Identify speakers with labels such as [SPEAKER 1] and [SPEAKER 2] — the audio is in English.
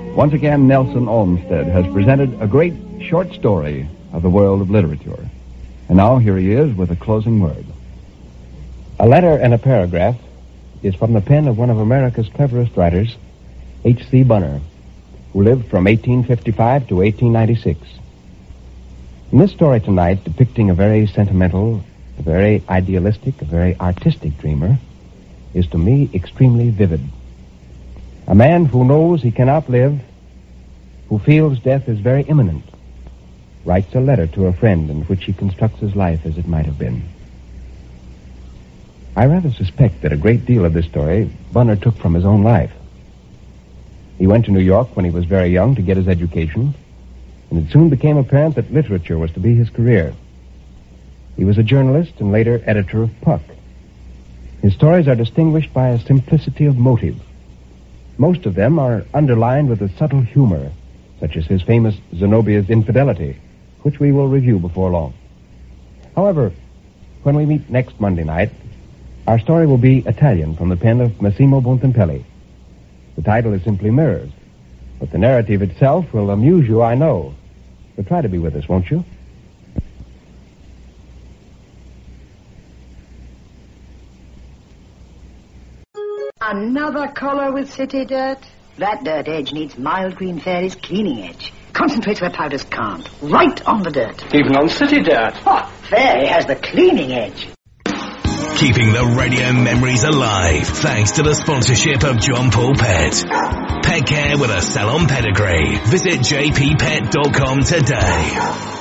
[SPEAKER 1] Once again, Nelson Olmsted has presented a great short story of the world of literature. And now here he is with a closing word.
[SPEAKER 2] A letter and a paragraph is from the pen of one of America's cleverest writers, H.C. Bunner, who lived from 1855 to 1896. In this story tonight, depicting a very sentimental, a very idealistic, a very artistic dreamer, is to me extremely vivid. A man who knows he can outlive, who feels death is very imminent, writes a letter to a friend in which he constructs his life as it might have been. I rather suspect that a great deal of this story Bunner took from his own life. He went to New York when he was very young to get his education, and it soon became apparent that literature was to be his career. He was a journalist and later editor of Puck. His stories are distinguished by a simplicity of motive. Most of them are underlined with a subtle humor, such as his famous Zenobia's Infidelity, which we will review before long. However, when we meet next Monday night, our story will be Italian from the pen of Massimo Bontempelli. The title is simply Mirrors, but the narrative itself will amuse you, I know. So try to be with us, won't you?
[SPEAKER 3] Another collar with city dirt? That dirt edge needs Mild Green Fairy's cleaning edge. Concentrates where powders can't. Right on the dirt.
[SPEAKER 4] Even on city dirt.
[SPEAKER 3] Oh, Fairy has the cleaning edge.
[SPEAKER 5] Keeping the radio memories alive thanks to the sponsorship of John Paul Pet. Pet care with a salon pedigree. Visit jppet.com today.